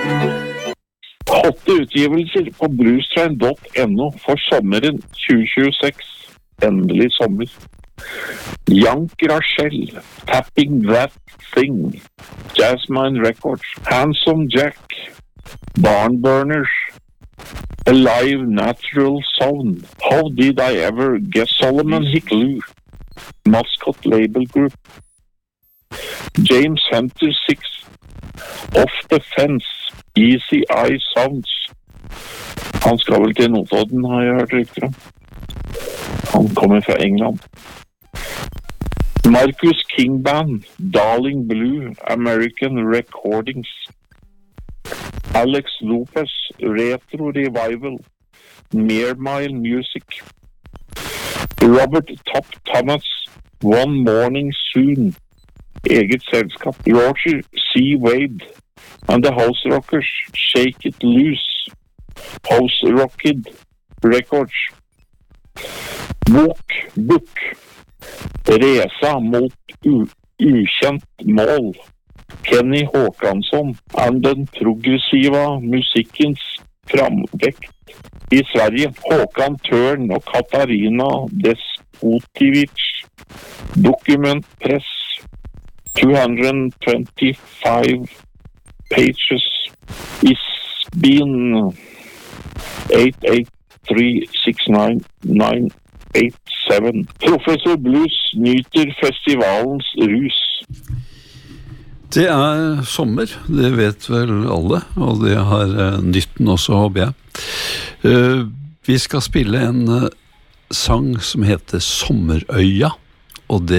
Hotte utgivelser på bluestrain.no for sommeren 2026. Endelig sommer. Young Rachel, Tapping That Thing, Jasmine Records, Handsome Jack, Barnburners, Alive Natural Sound, How Did I Ever Get Solomon Hickloo, Mascot Label Group, James Hunter 6, Off the Fence, Easy Eye Sounds. Han skal vel til Notodden, har jeg hørt rykter om. Han kommer fra England. Marcus King Band, Darling Blue, American Recordings. Alex Lopez, Retro Revival, Mearmile Music. Robert Top Thomas, One Morning Soon, eget selskap. Roger C. Wade and the House Rockers, Shake It Loose, House Rocked Records. Book, Resa mot ukjent mål. Kenny Håkansson and den progressiva musikkens framvekt i Sverige. Håkan Törn og Katarina Despotivic. Document Press, 225 pages. Isbin 8836987. Professor Blues nyter festivalens rus. Det sommer, det vet vel alle, og det har nytten også, håper jeg. Vi skal spille en sang som heter Sommerøya, og det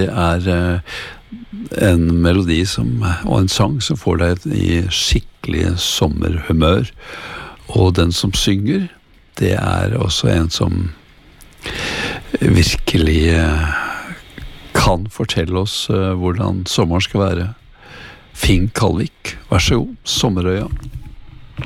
en melodi og en sang som får deg i skikkelig sommerhumør. Og den som synger, det også en som virkelig kan fortelle oss hvordan sommeren skal være. Finn Kalvik, vær så god, Sommerøya.